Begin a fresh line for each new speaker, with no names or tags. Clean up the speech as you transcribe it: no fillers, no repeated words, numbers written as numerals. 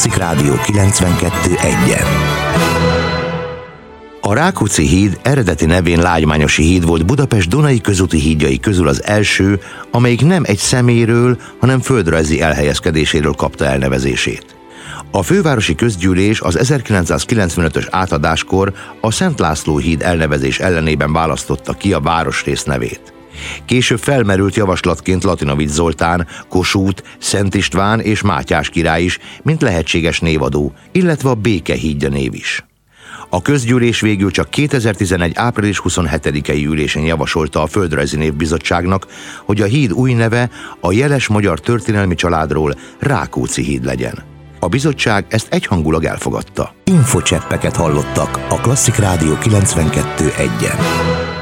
Klasszik Rádió 92.1-en. A Rákóczi híd eredeti nevén Lágymányosi híd volt Budapest Dunai közúti hídjai közül az első, amelyik nem egy személyről, hanem földrajzi elhelyezkedéséről kapta elnevezését. A fővárosi közgyűlés az 1995-ös átadáskor a Szent László híd elnevezés ellenében választotta ki a városrész nevét. Később felmerült javaslatként Latinovics Zoltán, Kossuth, Szent István és Mátyás király is, mint lehetséges névadó, illetve a Béke hídja név is. A közgyűlés végül csak 2011. április 27-i ülésén javasolta a Földrajzi Névbizottságnak, hogy a híd új neve a jeles magyar történelmi családról Rákóczi híd legyen. A bizottság ezt egyhangulag elfogadta. Infocseppeket hallottak a Klasszik Rádió 92.1-en.